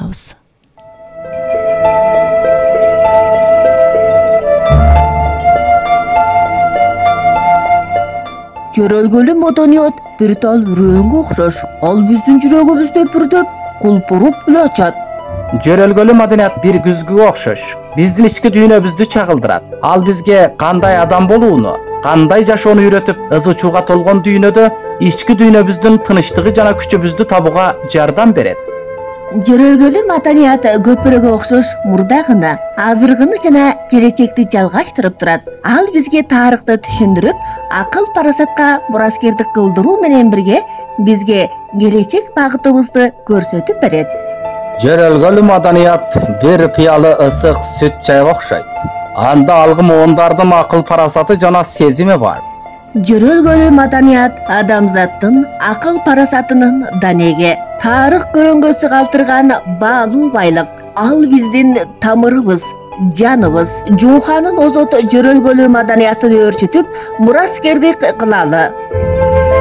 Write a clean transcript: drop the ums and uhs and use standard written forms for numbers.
болобуз. Жөрөлгөлүү маданият бир тал үрөөнгө окшош. Ал биздин жүрөгүбүздө бүрдөп, кулпуруп эле ачат. Жөрөлгөлүү маданият бир күзгүгө окшош. Биздин ички дүйнөбүздү чагылдырат. Ал бизге кандай адам болууну, кандай жашоону үйрөтүп, ызы чууга толгон дүйнөдө ички дүйнөбүздүн тынычтыгы жана күчүбүздү табууга жардам берет. Жөрөлгөлүү маданият көпүрөгө окшош мурдагыны, азыркыны жана келечекти жалгаштырып турат. Ал бизге тарыхты түшүндүрүп, акыл парасатка мураскердик кылдыруу менен бирге бизге келечек багытыбызды көрсөтүп берет. Жөрөлгөлүү маданият бир пыялы ысык сүт чайга окшойт. Анда алгы муундардын акыл парасаты жана сезими бар. Жөрөлгөлүү маданият адамзаттын акыл парасатынын данеги, тарых көрөңгөсү калтырган баалуу байлык. Ал биздин тамырыбыз, жаныбыз. Жууханын озот жөрөлгөлүү маданиятын өөрчүтүп, мураскердик кылалы.